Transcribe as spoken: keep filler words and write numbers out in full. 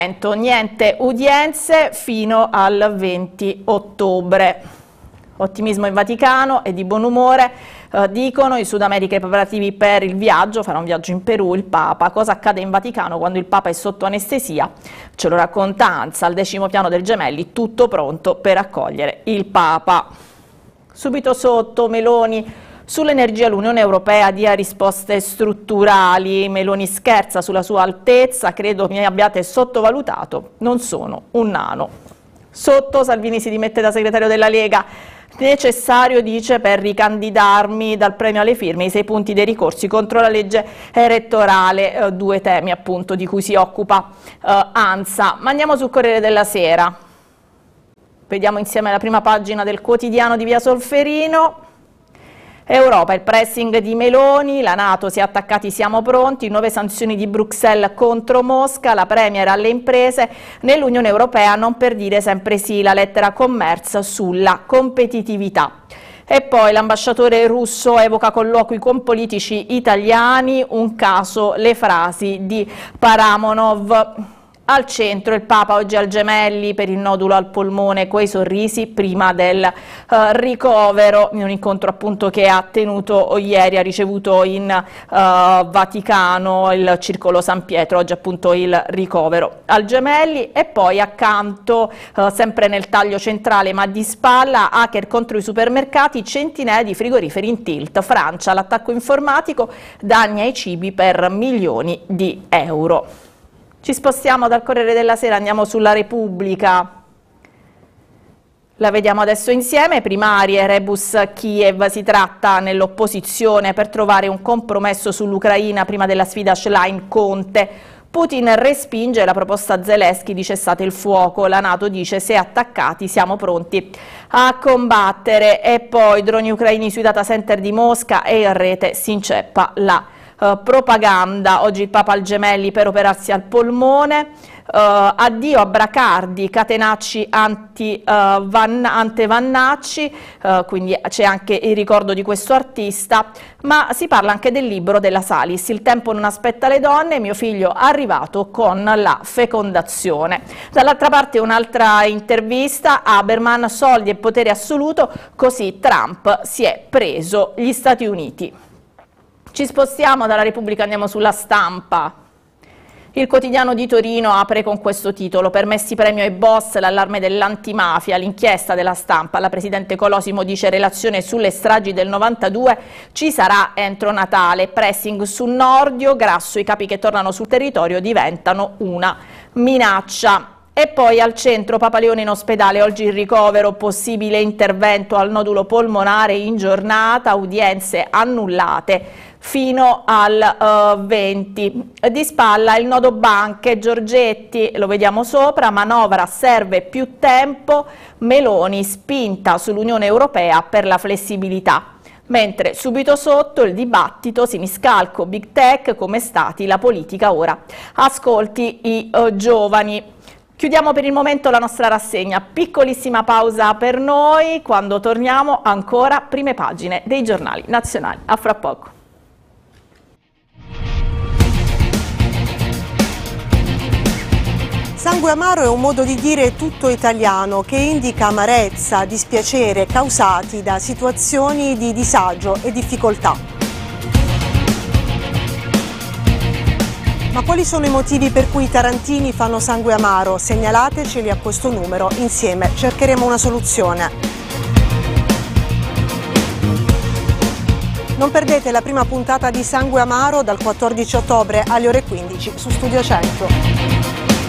Niente udienze fino al venti ottobre. Ottimismo in Vaticano e di buon umore, eh, dicono i Sud America i preparativi per il viaggio, farà un viaggio in Perù il Papa. Cosa accade in Vaticano quando il Papa è sotto anestesia? Ce lo racconta Ansa, al decimo piano del Gemelli, tutto pronto per accogliere il Papa. Subito sotto Meloni. Sull'energia l'Unione Europea dia risposte strutturali, Meloni scherza sulla sua altezza, credo mi abbiate sottovalutato, non sono un nano. Sotto Salvini si dimette da segretario della Lega, necessario dice per ricandidarmi dal premio alle firme i sei punti dei ricorsi contro la legge elettorale, eh, due temi appunto di cui si occupa eh, Ansa. Ma andiamo sul Corriere della Sera, vediamo insieme la prima pagina del quotidiano di Via Solferino. Europa, il pressing di Meloni, la NATO si è attaccati, siamo pronti, nuove sanzioni di Bruxelles contro Mosca, la Premier alle imprese, nell'Unione Europea non per dire sempre sì, la lettera Commerz sulla competitività. E poi l'ambasciatore russo evoca colloqui con politici italiani, un caso le frasi di Paramonov. Al centro il Papa oggi al Gemelli per il nodulo al polmone, quei sorrisi prima del uh, ricovero, in un incontro appunto che ha tenuto ieri, ha ricevuto in uh, Vaticano il Circolo San Pietro, oggi appunto il ricovero al Gemelli. E poi accanto, uh, sempre nel taglio centrale ma di spalla, hacker contro i supermercati, centinaia di frigoriferi in tilt, Francia, l'attacco informatico, danni ai cibi per milioni di euro. Ci spostiamo dal Corriere della Sera, andiamo sulla Repubblica. La vediamo adesso insieme, primarie, rebus Kiev, si tratta nell'opposizione per trovare un compromesso sull'Ucraina prima della sfida Schlein-Conte. Putin respinge la proposta Zelensky di cessate il fuoco, la NATO dice se attaccati siamo pronti a combattere. E poi droni ucraini sui data center di Mosca e in rete si inceppa la Uh, propaganda. Oggi il Papa al Gemelli per operarsi al polmone, uh, addio a Bracardi, Catenacci anti, uh, Van, ante Vannacci, uh, quindi c'è anche il ricordo di questo artista, ma si parla anche del libro della Salis, Il tempo non aspetta le donne, mio figlio arrivato con la fecondazione. Dall'altra parte un'altra intervista, Habermas, soldi e potere assoluto, così Trump si è preso gli Stati Uniti. Ci spostiamo dalla Repubblica, andiamo sulla Stampa. Il quotidiano di Torino apre con questo titolo: permessi premio ai boss, l'allarme dell'antimafia, l'inchiesta della Stampa. La presidente Colosimo dice relazione sulle stragi del novantadue, ci sarà entro Natale, pressing su Nordio, Grasso, i capi che tornano sul territorio diventano una minaccia. E poi al centro Papa Leone in ospedale, oggi il ricovero, possibile intervento al nodulo polmonare in giornata, udienze annullate fino al uh, venti. Di spalla il nodo banche, Giorgetti, lo vediamo sopra, manovra serve più tempo, Meloni spinta sull'Unione Europea per la flessibilità. Mentre subito sotto il dibattito, siniscalco, big tech, come stati, la politica ora. Ascolti i uh, giovani. Chiudiamo per il momento la nostra rassegna, piccolissima pausa per noi, quando torniamo ancora prime pagine dei giornali nazionali. A fra poco. Sangue amaro è un modo di dire tutto italiano che indica amarezza, dispiacere causati da situazioni di disagio e difficoltà. Ma quali sono i motivi per cui i tarantini fanno sangue amaro? Segnalateceli a questo numero, insieme cercheremo una soluzione. Non perdete la prima puntata di Sangue Amaro dal quattordici ottobre alle ore quindici su Studio cento.